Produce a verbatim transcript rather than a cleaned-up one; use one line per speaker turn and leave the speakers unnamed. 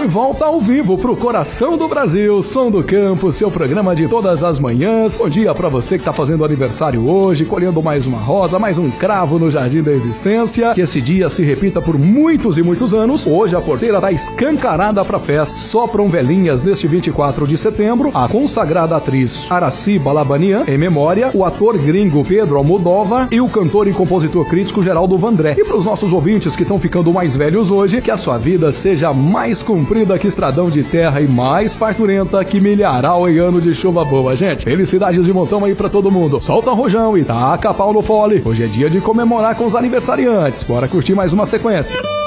de volta ao vivo pro coração do Brasil, Som do Campo, seu programa de todas as manhãs. Bom dia pra você que tá fazendo aniversário hoje, colhendo mais uma rosa, mais um cravo no jardim da existência. Que esse dia se repita por muitos e muitos anos. Hoje a porteira tá escancarada pra festa. Sopram velhinhas neste vinte e quatro de setembro, a consagrada atriz Aracy Balabanian, em memória, o ator gringo Pedro Almodóvar e o cantor e compositor crítico Geraldo Vandré. E pros nossos ouvintes que estão ficando mais velhos hoje, que a sua vida seja mais comprida que estradão de terra e mais farturenta que milharal em ano de chuva boa, gente. Felicidades de montão aí pra todo mundo. Solta o rojão e taca pau no fole. Hoje é dia de comemorar com os aniversariantes. Bora curtir mais uma sequência.